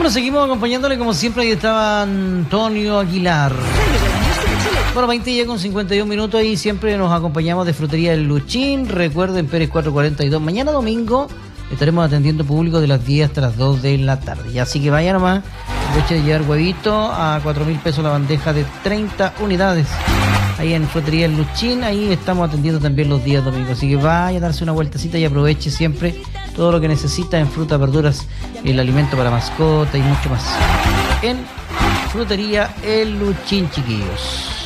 Bueno, seguimos acompañándole como siempre. Ahí estaba Antonio Aguilar. Bueno, 20 ya con 51 minutos y siempre nos acompañamos de Frutería El Luchín. Recuerden, Pérez 442. Mañana domingo estaremos atendiendo público de las 10 hasta las 2 de la tarde. Y así que vaya nomás, aproveche de llevar huevito a 4.000 pesos la bandeja de 30 unidades. Ahí en Frutería El Luchín, ahí estamos atendiendo también los días domingos. Así que vaya a darse una vueltecita y aproveche siempre todo lo que necesita en frutas, verduras, el alimento para mascota y mucho más. En Frutería El Luchín, chiquillos.